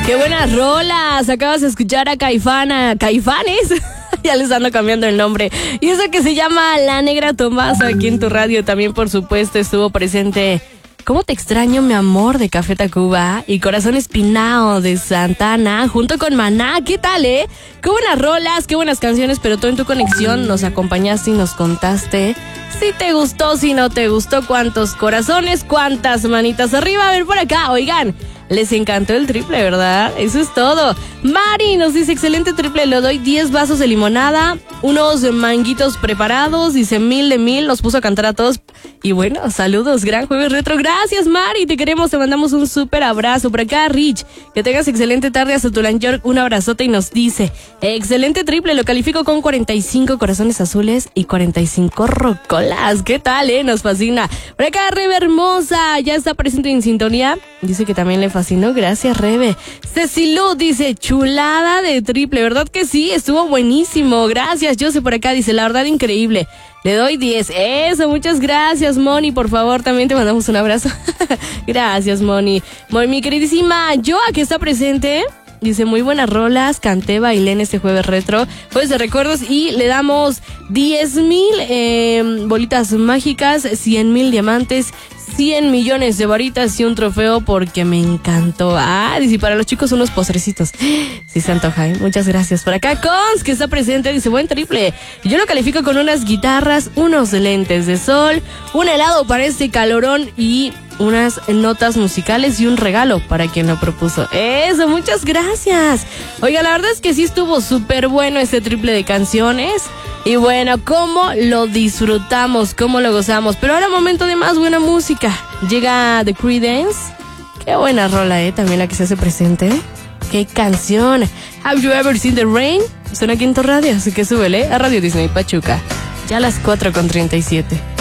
¡Qué buenas rolas! Acabas de escuchar a Caifanes. Ya les ando cambiando el nombre. Y eso que se llama La Negra Tomasa aquí en tu radio. También, por supuesto, estuvo presente ¿Cómo te extraño, mi amor? De Café Tacuba y Corazón Espinao de Santana junto con Maná. ¿Qué tal, Qué buenas rolas, qué buenas canciones, pero tú en tu conexión nos acompañaste y nos contaste si te gustó, si no te gustó, cuántos corazones, cuántas manitas arriba. A ver por acá, oigan, les encantó el triple, ¿verdad? Eso es todo. Mari nos dice, excelente triple, le doy 10 vasos de limonada, unos manguitos preparados, dice 1000 de 1000, nos puso a cantar a todos. Y bueno, saludos, gran jueves retro. Gracias, Mari, te queremos, te mandamos un súper abrazo. Por acá, Rich, que tengas excelente tarde hasta Tulán York, un abrazote y nos dice, excelente triple, lo califico con 45 corazones azules y 45 rocolas. ¿Qué tal, Nos fascina. Por acá, Rebe hermosa, ya está presente en sintonía. Dice que también le fascinó. Gracias, Rebe. Cecilú dice, chulada de triple, ¿verdad que sí? Estuvo buenísimo. Gracias, Jose por acá dice, la verdad increíble. Le doy 10. Eso, muchas gracias, Moni. Por favor, también te mandamos un abrazo. Gracias, Moni. Mi queridísima Joa, que está presente, dice, muy buenas rolas, canté, bailé en este jueves retro, jueves de recuerdos, y le damos 10,000 bolitas mágicas, 100,000 diamantes, 100 millones de varitas y un trofeo porque me encantó. Dice, para los chicos unos postrecitos. Sí se antoja, Muchas gracias. Por acá, Cons, que está presente, dice, buen triple. Yo lo califico con unas guitarras, unos lentes de sol, un helado para este calorón y unas notas musicales y un regalo para quien lo propuso. Eso, muchas gracias. Oiga, la verdad es que sí estuvo súper bueno este triple de canciones. Y bueno, cómo lo disfrutamos, cómo lo gozamos. Pero ahora momento de más buena música. Llega The Creedence. Qué buena rola, también la que se hace presente. Qué canción. Have You Ever Seen the Rain? Suena aquí en tu radio, así que súbele a Radio Disney Pachuca. Ya a las 4:37.